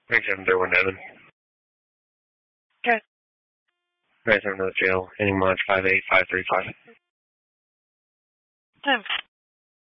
3731 Okay. 970 jail, ending mod 58535. 10.